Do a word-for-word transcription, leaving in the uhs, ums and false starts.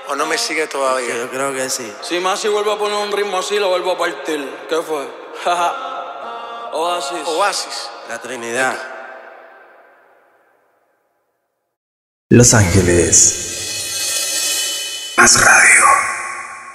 ¿O no me sigue todavía? Yo creo que sí. Si Masi vuelve a poner un ritmo así, lo vuelvo a partir. ¿Qué fue? Oasis. Oasis. La Trinidad. Los Ángeles. Más radio.